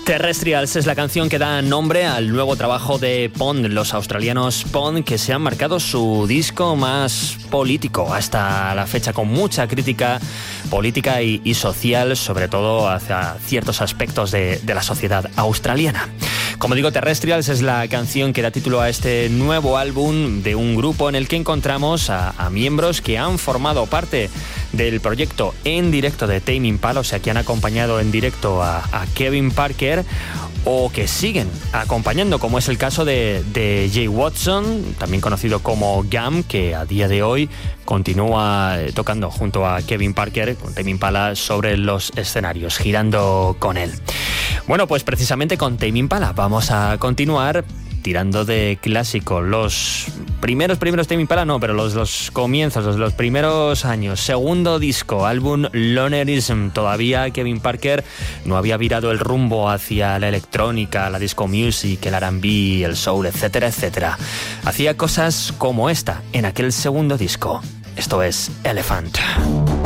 Terrestrials es la canción que da nombre al nuevo trabajo de Pond, los australianos Pond, que se han marcado su disco más político hasta la fecha, con mucha crítica política y social, sobre todo hacia ciertos aspectos de la sociedad australiana. Como digo, Terrestrials es la canción que da título a este nuevo álbum de un grupo en el que encontramos a miembros que han formado parte del proyecto en directo de Tame Impala, o sea, que han acompañado en directo a Kevin Parker, o que siguen acompañando, como es el caso de Jay Watson, también conocido como Gam, que a día de hoy continúa tocando junto a Kevin Parker con Tame Impala sobre los escenarios, girando con él. Bueno, pues precisamente con Tame Impala vamos a continuar tirando de clásico. Los primeros Tame Impala no, pero los comienzos, los primeros años. Segundo disco, álbum Lonerism. Todavía Kevin Parker no había virado el rumbo hacia la electrónica, la disco music, el R&B, el soul, etcétera, etcétera. Hacía cosas como esta en aquel segundo disco. Esto es Elephant.